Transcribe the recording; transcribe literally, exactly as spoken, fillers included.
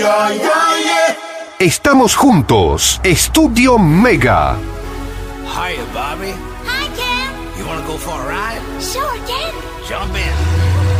Estamos juntos. Estudio Mega. Hiya, Bobby. Hi, Ken. You wanna go for a ride? Sure, Ken. Jump in.